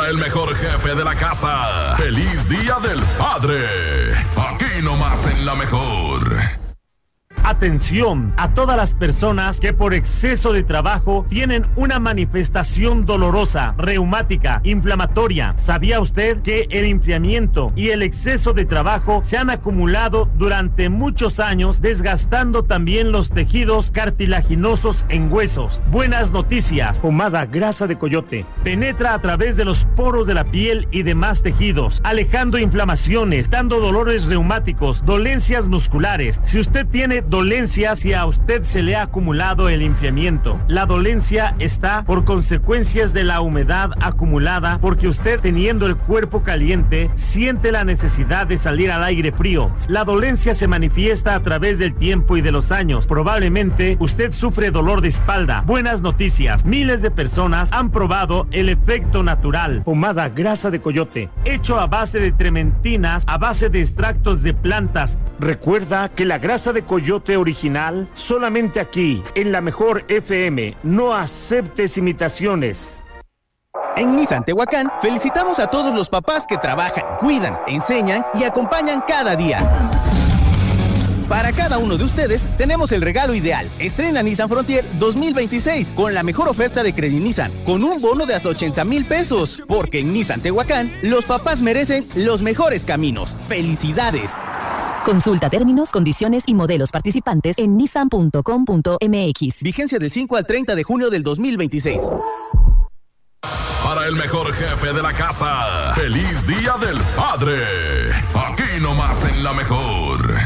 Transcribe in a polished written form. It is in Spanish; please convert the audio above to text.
Para el mejor jefe de la casa, ¡feliz Día del Padre! Aquí nomás en La Mejor. Atención a todas las personas que por exceso de trabajo tienen una manifestación dolorosa, reumática, inflamatoria. ¿Sabía usted que el enfriamiento y el exceso de trabajo se han acumulado durante muchos años, desgastando también los tejidos cartilaginosos en huesos? Buenas noticias. Pomada grasa de coyote penetra a través de los poros de la piel y demás tejidos, alejando inflamaciones, dando dolores reumáticos, dolencias musculares. Si usted tiene dolencias, si a usted se le ha acumulado el enfriamiento, la dolencia está por consecuencias de la humedad acumulada, porque usted, teniendo el cuerpo caliente, siente la necesidad de salir al aire frío. La dolencia se manifiesta a través del tiempo y de los años. Probablemente usted sufre dolor de espalda. Buenas noticias. Miles de personas han probado el efecto natural. Pomada grasa de coyote, hecho a base de trementinas, a base de extractos de plantas. Recuerda que la grasa de coyote original, solamente aquí, en La Mejor FM. No aceptes imitaciones. En Nissan Tehuacán, felicitamos a todos los papás que trabajan, cuidan, enseñan y acompañan cada día. Para cada uno de ustedes, tenemos el regalo ideal. Estrena Nissan Frontier 2026 con la mejor oferta de Credit Nissan, con un bono de hasta 80,000 pesos. Porque en Nissan Tehuacán, los papás merecen los mejores caminos. ¡Felicidades! Consulta términos, condiciones y modelos participantes en nissan.com.mx. Vigencia del 5 al 30 de junio del 2026. Para el mejor jefe de la casa, ¡feliz Día del Padre! Aquí nomás en La Mejor.